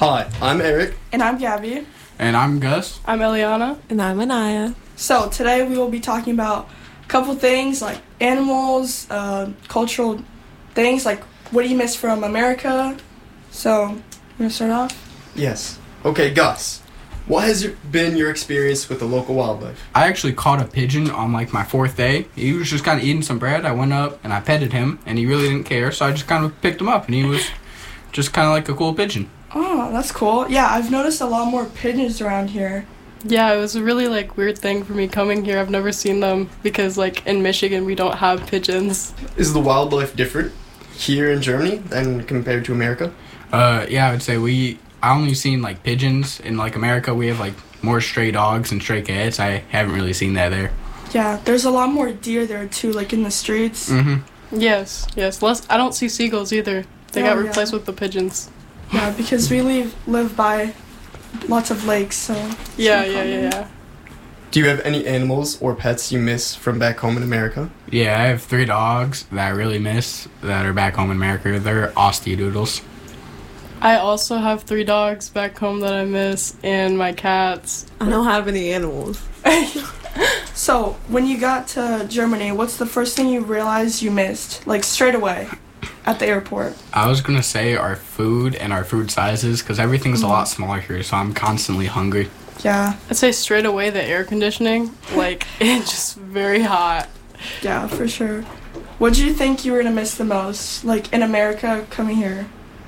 Hi, I'm Eric. And I'm Gabby. And I'm Gus. I'm Eliana. And I'm Anaya. So today we will be talking about a couple things like animals, cultural things, like what do you miss from America? So, you want to start off? Yes. Okay, Gus. What has been your experience with the local wildlife? I actually caught a pigeon on like my fourth day. He was just kind of eating some bread. I went up and I petted him and he really didn't care. So I just kind of picked him up and he was just kind of like a cool pigeon. Oh, that's cool. Yeah, I've noticed a lot more pigeons around here. Yeah, it was a really weird thing for me coming here. I've never seen them because in Michigan we don't have pigeons. Is the wildlife different here in Germany than compared to America? Yeah, I would say I only seen pigeons in America. We have more stray dogs and stray cats. I haven't really seen that there. Yeah, there's a lot more deer there too, in the streets. Mm-hmm. Yes. I don't see seagulls either. They got replaced with the pigeons. Yeah, because we live by lots of lakes, so... Yeah. Do you have any animals or pets you miss from back home in America? Yeah, I have 3 dogs that I really miss that are back home in America. They're Aussie Doodles. I also have 3 dogs back home that I miss, and my cats. I don't have any animals. So, when you got to Germany, what's the first thing you realized you missed? Straight away, at the airport. I was going to say our food and our food sizes, because everything's a lot smaller here, so I'm constantly hungry. Yeah. I'd say straight away the air conditioning. It's just very hot. Yeah, for sure. What do you think you were going to miss the most, in America coming here?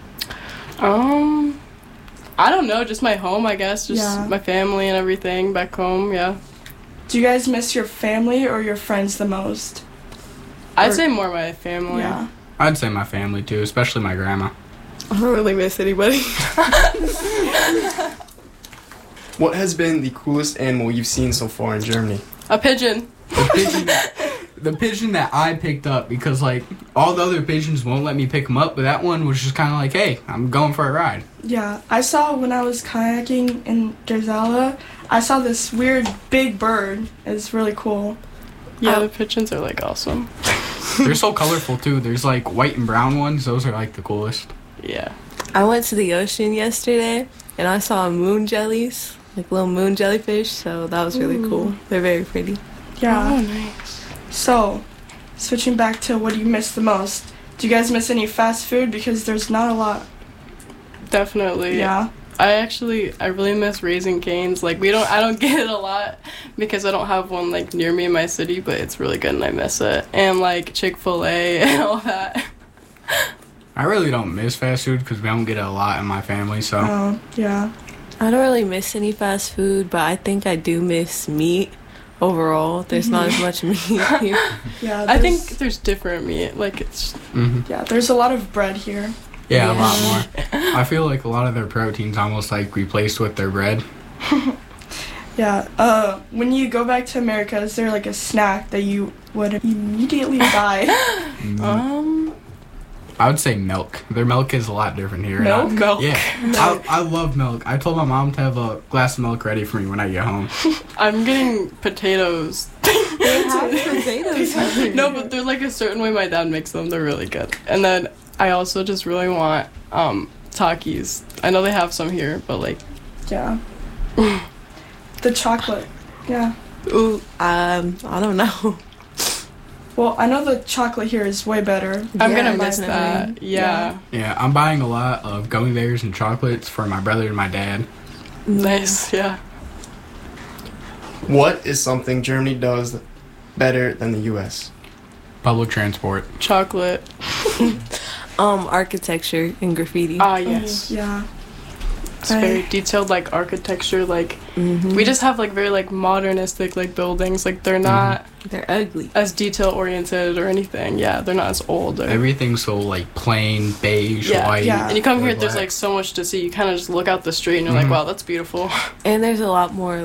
I don't know, just my home, I guess. Just my family and everything back home, yeah. Do you guys miss your family or your friends the most? I'd say more my family. Yeah. I'd say my family, too, especially my grandma. I don't really miss anybody. What has been the coolest animal you've seen so far in Germany? A pigeon. The pigeon that I picked up, because all the other pigeons won't let me pick them up, but that one was just kind of hey, I'm going for a ride. Yeah, I saw when I was kayaking in Gerzala, I saw this weird big bird. It's really cool. Yeah, the pigeons are awesome. They're so colorful too. There's white and brown ones. Those are the coolest. Yeah. I went to the ocean yesterday and I saw moon jellies, little moon jellyfish, so that was really cool. They're very pretty. Yeah. Oh, nice. So, switching back to what do you miss the most? Do you guys miss any fast food? Because there's not a lot. Definitely. Yeah. I really miss Raising Cane's. I don't get it a lot because I don't have one near me in my city, but it's really good and I miss it. And Chick-fil-A and all that. I really don't miss fast food because we don't get it a lot in my family, so. Oh, yeah. I don't really miss any fast food, but I think I do miss meat overall. There's not as much meat here. Yeah. I think there's different meat. It's... Mm-hmm. Yeah, there's a lot of bread here. Yeah, a lot more. I feel a lot of their protein's almost replaced with their bread. Yeah. When you go back to America, is there a snack that you would immediately buy? I would say milk. Their milk is a lot different here. Milk? Milk. Yeah. I love milk. I told my mom to have a glass of milk ready for me when I get home. I'm getting potatoes. They have potatoes here. No, but they're a certain way my dad makes them. They're really good. And then I also just really want Takis. I know they have some here, but Yeah. The chocolate. Yeah. Ooh, I don't know. Well, I know the chocolate here is way better. I'm gonna miss definitely. that. Yeah. Yeah, I'm buying a lot of gummy bears and chocolates for my brother and my dad. Nice, yeah. What is something Germany does better than the U.S.? Public transport. Chocolate. Architecture and graffiti. Ah, yes. Yeah. It's very detailed, architecture. We just have, very, modernistic, buildings. They're not... They're ugly. As detail-oriented or anything. Yeah, they're not as old. Everything's so, plain, beige, white. Yeah. And you come here, black. there's, so much to see. You kind of just look out the street and you're wow, that's beautiful. And there's a lot more,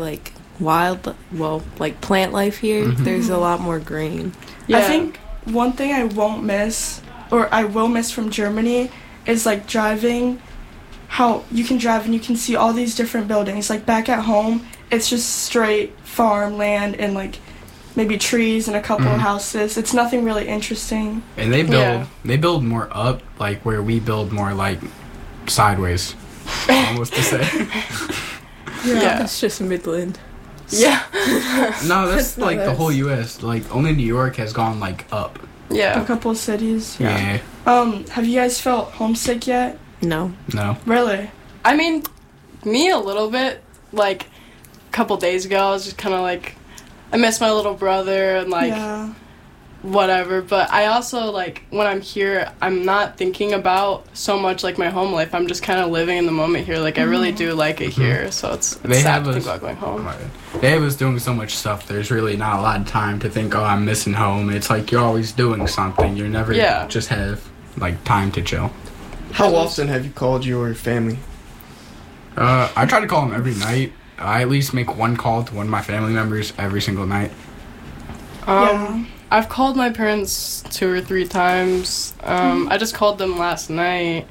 plant life here. Mm-hmm. There's a lot more green. Yeah. I think one thing I won't miss, or I will miss from Germany, is, driving. How you can drive and you can see all these different buildings. Back at home, it's just straight farmland and maybe trees and a couple of houses. It's nothing really interesting. And they build more up, where we build more sideways. almost to say. Yeah. That's just Midland. Yeah. No, that's not like the us. whole U.S. Like only New York has gone like up. A Yeah. couple of cities. Yeah. Have you guys felt homesick yet? No. No. Really? I mean, me a little bit. Like, a couple days ago, I was just kind of like, I miss my little brother and like yeah. whatever. But I also like when I'm here, I'm not thinking about so much like my home life. I'm just kind of living in the moment here. Like I really do like it here. So it's They sad have to think us- about going home. They was doing so much stuff. There's really not a lot of time to think, oh, I'm missing home. It's like you're always doing something. You never Yeah. just have like time to chill. How often have you called your family? I try to call them every night. I at least make one call to one of my family members every single night. Yeah. I've called my parents 2 or 3 times. I just called them last night.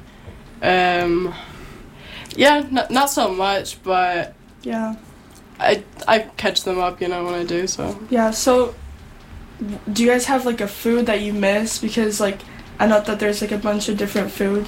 Yeah, not so much, but Yeah. I catch them up, when I do. So Yeah. So, do you guys have like a food that you miss? Because like I know that there's like a bunch of different foods.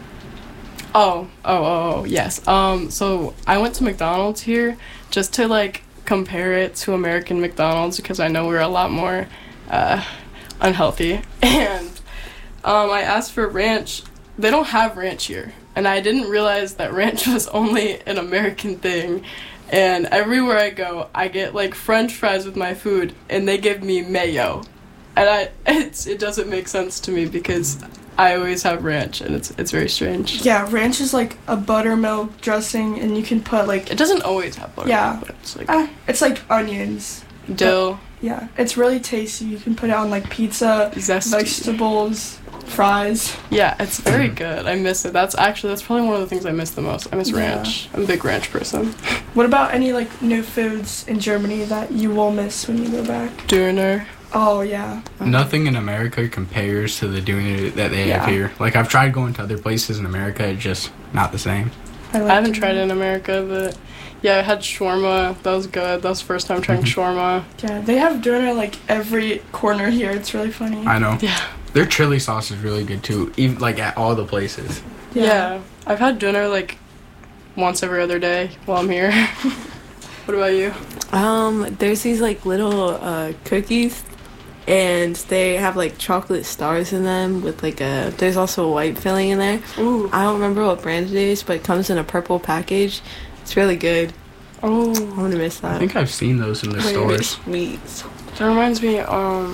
Oh, yes. So I went to McDonald's here just to like compare it to American McDonald's because I know we're a lot more unhealthy. And I asked for ranch. They don't have ranch here, and I didn't realize that ranch was only an American thing. And everywhere I go, I get like French fries with my food, and they give me mayo, and it doesn't make sense to me because I always have ranch, and it's very strange. Yeah, ranch is like a buttermilk dressing, and you can put like It doesn't always have butter. Yeah. But it's like onions. dill, Yeah, it's really tasty. You can put it on like pizza, zesty. vegetables, fries. Yeah, it's very good. I miss it. That's probably one of the things I miss the most. I miss Yeah. ranch. I'm a big ranch person. What about any like new foods in Germany that you will miss when you go back? Döner. Oh yeah. Nothing in America compares to the doing that they Yeah. have here. Like I've tried going to other places in America, it's just not the same. I haven't tried it in America, but yeah, I had shawarma. That was good. That was the first time trying shawarma. Yeah, they have doner like every corner here. It's really funny. I know. Yeah. Their chili sauce is really good too, even like at all the places. Yeah. I've had dinner like once every other day while I'm here. What about you? There's these like little cookies, and they have like chocolate stars in them with like there's also a white filling in there. Ooh. I don't remember what brand it is, but it comes in a purple package. It's really good. Oh. I'm gonna miss that. I think I've seen those in the Wait, stores. Sweets. That reminds me,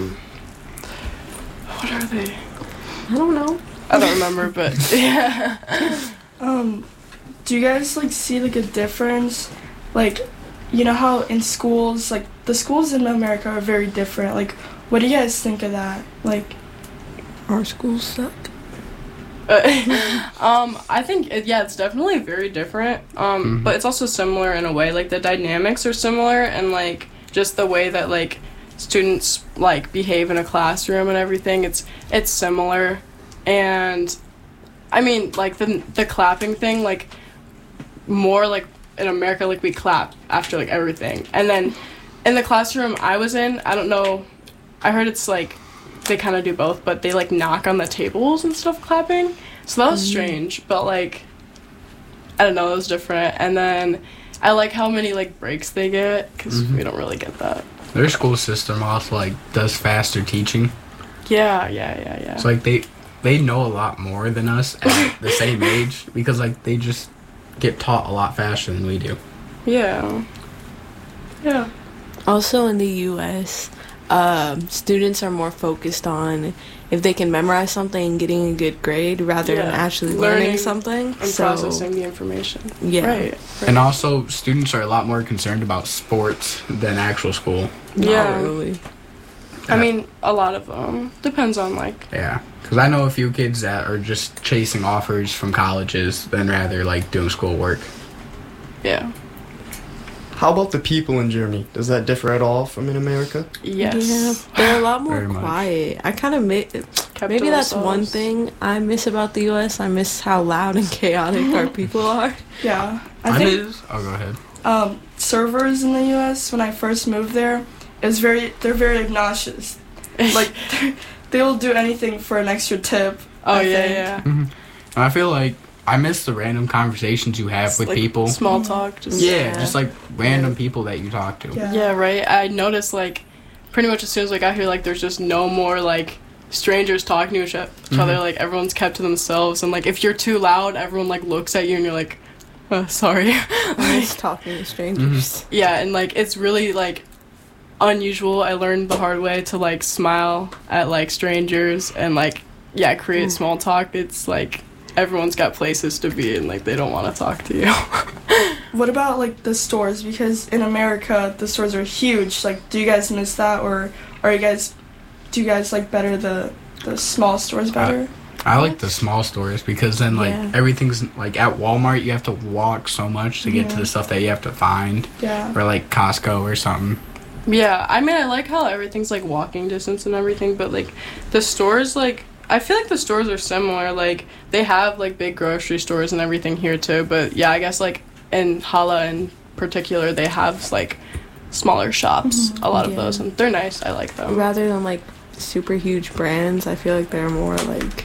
what are they? I don't know. I don't remember, but yeah. Do you guys like see like a difference? Like, you know how in schools, like the schools in America are very different. Like, what do you guys think of that? Like, Our schools suck. I think it's definitely very different. But it's also similar in a way. Like the dynamics are similar, and like just the way that like students like behave in a classroom and everything. It's similar, and I mean like the clapping thing. Like more like in America, like we clap after like everything, and then in the classroom I was in, I don't know. I heard it's like. They kind of do both, but they like knock on the tables and stuff clapping. So that was strange, but like I don't know, it was different. And then I like how many like breaks they get because we don't really get that. Their school system also like does faster teaching. Yeah. It's like they know a lot more than us at the same age because like they just get taught a lot faster than we do. Yeah. Also in the U.S., students are more focused on if they can memorize something and getting a good grade rather than Yeah. actually learning Learning something. And processing the information. Yeah. Right. And also, students are a lot more concerned about sports than actual school. Not Yeah. really. I mean, a lot of them. Depends on like. Yeah, because I know a few kids that are just chasing offers from colleges than rather like doing schoolwork. Yeah. How about the people in Germany? Does that differ at all from in America? Yes. Yeah, they're a lot more Very much. quiet. I kind of Kept maybe to that's one themselves. thing I miss about the U.S. I miss how loud and chaotic our people are. yeah, I think Oh, go ahead. servers in the U.S. when I first moved there is they're very obnoxious. Like they'll do anything for an extra tip. Oh I yeah, think. yeah. And I feel like I miss the random conversations you have with Like, people. Small talk. Just Yeah, just like random people that you talk to. Yeah. Yeah, right. I noticed like pretty much as soon as I got here, like there's just no more like strangers talking to each other. Like everyone's kept to themselves, and like if you're too loud, everyone like looks at you and you're like, sorry. I'm just talking to strangers. Yeah, and like it's really like unusual. I learned the hard way to like smile at like strangers and like create small talk. It's like everyone's got places to be and like they don't want to talk to you. What about like the stores? Because in America, the stores are huge. Like, do you guys miss that, or do you guys like better the small stores better? I like the small stores because then like Yeah. everything's like at Walmart you have to walk so much to get to the stuff that you have to find, Yeah. or like Costco or something. Yeah, I mean I like how everything's like walking distance and everything, but like the stores, like I feel like the stores are similar. Like they have like big grocery stores and everything here too, but yeah, I guess like in Hala in particular they have like smaller shops, a lot of Yeah. those, and they're nice. I like them. Rather than like super huge brands, I feel like they're more like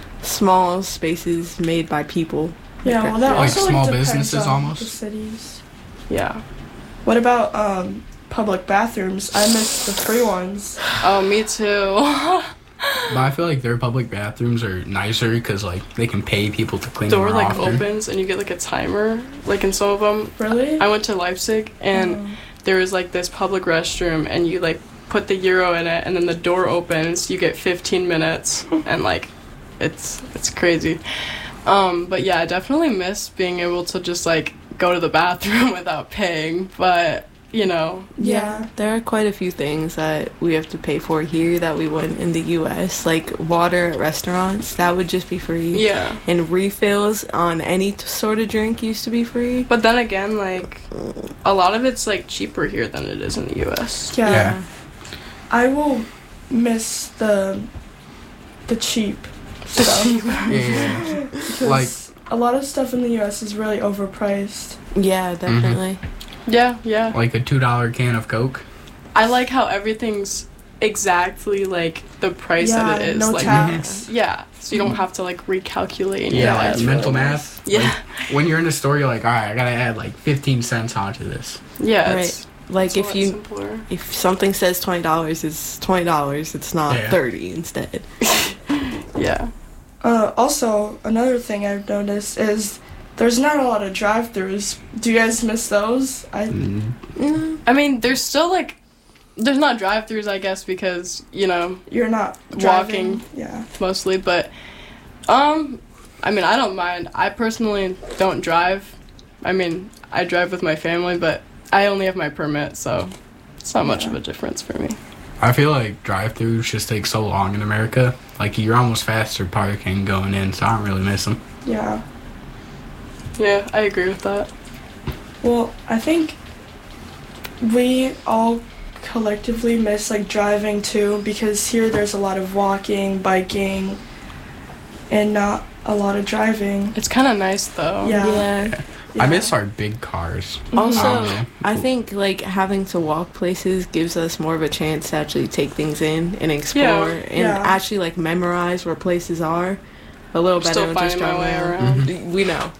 small spaces made by people. Yeah, well, that Like also small depends businesses on almost? the cities. Yeah. What about public bathrooms? I miss the free ones. Oh, me too. But I feel like their public bathrooms are nicer because like they can pay people to clean Door them like often. opens and you get like a timer. Like in some of them, Really? I went to Leipzig and there was like this public restroom and you like put the euro in it and then the door opens. You get 15 minutes and like it's crazy. But yeah, I definitely miss being able to just like go to the bathroom without paying. But you know, Yeah. There are quite a few things that we have to pay for here that we wouldn't in the US. Like water at restaurants, that would just be free. yeah. And refills on any sort of drink used to be free. But then again, like a lot of it's like cheaper here than it is in the U.S. Yeah. Yeah. I will miss the cheap stuff. Yeah. Because Like- a lot of stuff in the U.S. is really overpriced. Yeah, definitely. Yeah, yeah. Like a $2 can of Coke. I like how everything's exactly like the price Yeah, that it is. no like tax. yeah, so you don't have to like recalculate. Yeah, like it's mental really math. nice. Yeah, Like, when you're in a store, you're like, all right, I gotta add like 15 cents onto this. yeah. Right. It's, Like it's a if lot you simpler. if something says $20, it's $20. It's not Yeah. 30 instead. Yeah. Also, another thing I've noticed is there's not a lot of drive-throughs. Do you guys miss those? I mean, there's still like, there's not drive-throughs, I guess, because you know You're not driving. Walking. Yeah. mostly, but I mean, I don't mind. I personally don't drive. I mean, I drive with my family, but I only have my permit, so it's not much of a difference for me. I feel like drive-throughs just take so long in America. Like you're almost faster parking going in, so I don't really miss them. Yeah. Yeah, I agree with that. Well, I think we all collectively miss like driving too, because here there's a lot of walking, biking, and not a lot of driving. It's kind of nice though. Yeah. I miss our big cars. Also, I don't know. I think like having to walk places gives us more of a chance to actually take things in and explore and Yeah. actually like memorize where places are a little better Still than just finding my way driving around. We know.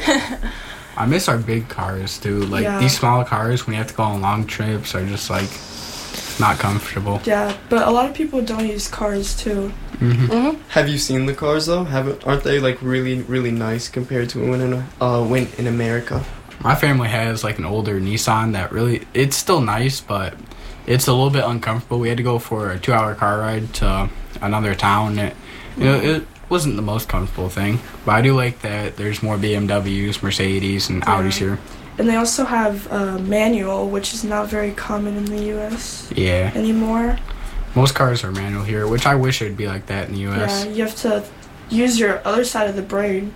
I miss our big cars too. Like Yeah. these small cars when you have to go on long trips are just like not comfortable. Yeah, but a lot of people don't use cars too. Have you seen the cars though? Aren't they like really nice compared to when in America? My family has like an older Nissan that really, it's still nice, but it's a little bit uncomfortable. We had to go for a 2-hour car ride to another town. It wasn't the most comfortable thing, but I do like that there's more BMWs, Mercedes, and Audis here. And they also have manual, which is not very common in the U.S. Yeah, anymore. most cars are manual here, which I wish it'd be like that in the Yeah, US. you have to use your other side of the brain.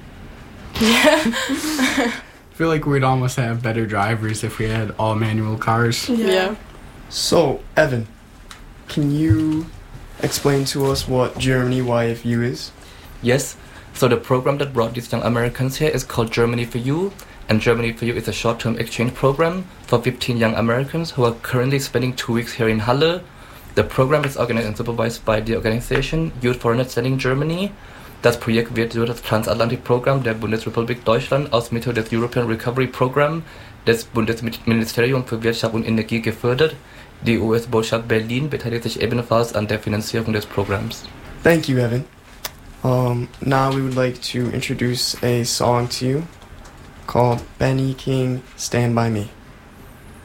I feel like we'd almost have better drivers if we had all manual cars. Yeah. So, Evan, can you explain to us what Germany YFU is? Yes, so the program that brought these young Americans here is called Germany for You, and Germany for You is a short-term exchange program for 15 young Americans who are currently spending 2 weeks here in Halle. The program is organized and supervised by the organization Youth Foreigner Studying Germany. Das Projekt wird durch das Transatlantikprogramm der Bundesrepublik Deutschland aus Mitteln des European Recovery Program des Bundesministeriums für Wirtschaft und Energie gefördert. Die US-Botschaft Berlin beteiligt sich ebenfalls an der Finanzierung des Programms. Thank you, Evan. Now we would like to introduce a song to you called Benny King, Stand By Me.